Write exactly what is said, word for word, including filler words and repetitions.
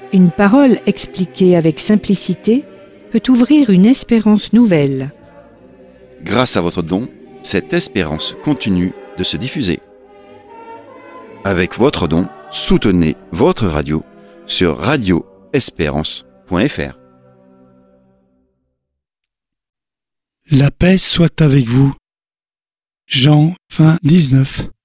Une parole expliquée avec simplicité peut ouvrir une espérance nouvelle. Grâce à votre don, cette espérance continue de se diffuser. Avec votre don, soutenez votre radio sur radio espérance point f r. La paix soit avec vous. Jean vingt, dix-neuf.